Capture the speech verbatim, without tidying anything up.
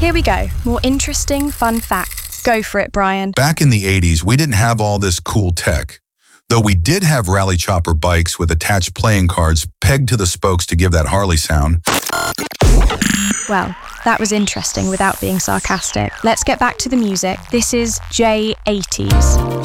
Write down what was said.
Here we go. More interesting, fun facts. Go for it, Brian. Back in the eighties, we didn't have all this cool tech. Though we did have rally chopper bikes with attached playing cards pegged to the spokes to give that Harley sound. Well, that was interesting without being sarcastic. Let's get back to the music. This is J eighties.